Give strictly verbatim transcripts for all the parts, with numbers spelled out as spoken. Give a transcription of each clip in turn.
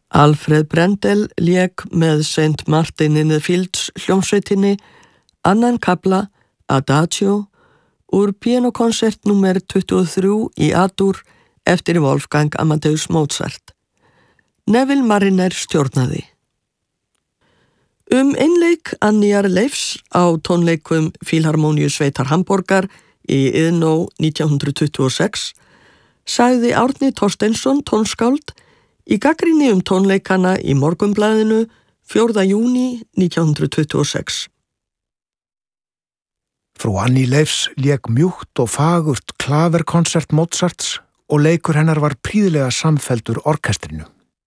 Alfred Brendel lék með Saint Martin in the Fields hljómsveitinni annan kafla Adagio úr píanókonsert númer tuttugu og þrjú í A-dúr eftir Wolfgang Amadeus Mozart. Neville Marriner stjórnaði. Um einleik Annýjar Leifs á tónleikum Fílharmóníusveitar Hamborgar í Iðnó nítján hundrað tuttugu og sex sagði Árni Thorsteinsson tónskáld í gagnrýni um tónleikana í Morgunblaðinu fjórða júní nítján hundrað tuttugu og sex. Frú Annie Leifs lék mjúkt og fagurt klaverkonsert Mozarts og leikur hennar var prýðilega samfelldur orkestrinu.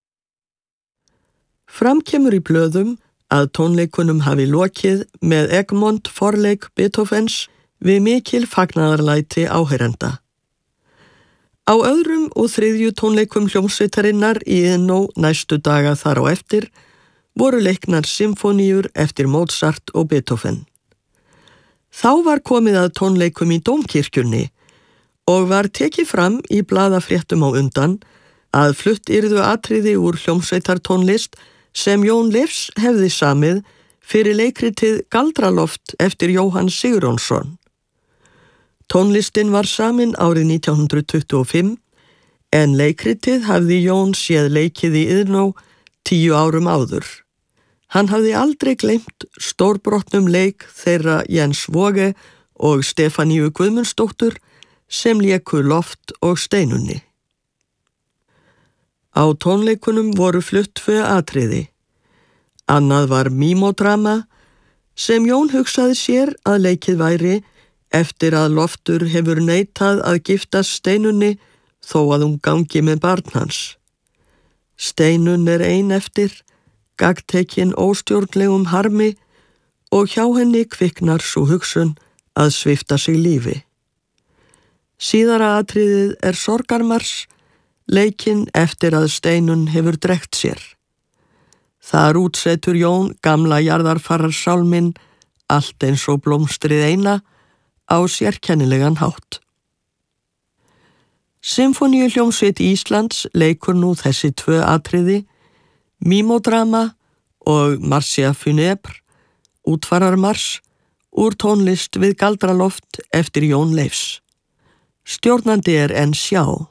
Fram kemur í blöðum að tónleikunum hafi lokið með Egmont forleik Beethovens við mikil fagnaðarlæti áheyrenda. Á öðrum og þriðju tónleikum hljómsveitarinnar í Iðnó næstu daga þar á eftir voru leiknar symfóníur eftir Mozart og Beethoven. Þá var komið að tónleikum í Dómkirkjunni og var tekið fram í blaðafréttum á undan að flutt yrðu atriði úr hljómsveitartónlist sem Jón Leifs hefði samið fyrir leikritið Galdraloft eftir Jóhann Sigurjónsson. Tónlistin var samin árið nítján hundrað tuttugu og fimm en leikritið hafði Jón séð leikið í Iðnó tíu árum áður. Hann hafði aldrei gleymt stórbrotnum leik þeirra Jens Voge og Stefaníu Guðmundsdóttur sem léku Loft og Steinunni. Á tónleikunum voru flutt tvö atriði. Annað var mímodrama sem Jón hugsaði sér að leikið væri eftir að Loftur hefur neitað að giftast Steinunni þó að hún gangi með barn hans. Steinunn er ein eftir, gagntekin óstjórnlegum harmi og hjá henni kviknar sú hugsun að svipta sig lífi. Síðara atriðið er sorgarmars, leikinn eftir að Steinunn hefur drekkt sér. Þar útsetur Jón gamla jarðarfararsálminn allt eins og blómstrið eina á sérkennilegan hátt. Symfóníuhljómsveit Íslands leikur nú þessi tvö atriði, mímodrama og Marcia Funèbre, útfararmars, úr tónlist við Galdraloft eftir Jón Leifs. Stjórnandi er N. Sjá.